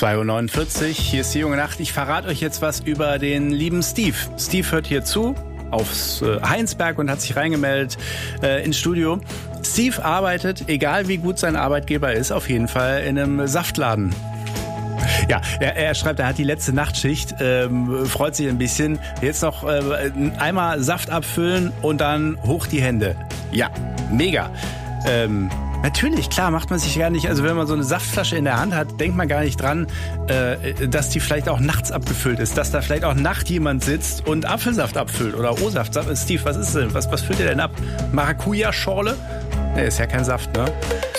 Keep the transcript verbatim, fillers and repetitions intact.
zwei Uhr neunundvierzig, hier ist die junge Nacht. Ich verrate euch jetzt was über den lieben Steve. Steve hört hier zu, aufs äh, Heinsberg und hat sich reingemeldet äh, ins Studio. Steve arbeitet, egal wie gut sein Arbeitgeber ist, auf jeden Fall in einem Saftladen. Ja, er, er schreibt, er hat die letzte Nachtschicht, ähm, freut sich ein bisschen. Jetzt noch äh, einmal Saft abfüllen und dann hoch die Hände. Ja, mega. Ähm, natürlich, klar, macht man sich gar nicht, also wenn man so eine Saftflasche in der Hand hat, denkt man gar nicht dran, äh, dass die vielleicht auch nachts abgefüllt ist, dass da vielleicht auch nachts jemand sitzt und Apfelsaft abfüllt oder O-Saft. Steve, was ist denn? Was, was füllt ihr denn ab? Maracuja-Schorle? Nee, ist ja kein Saft, ne?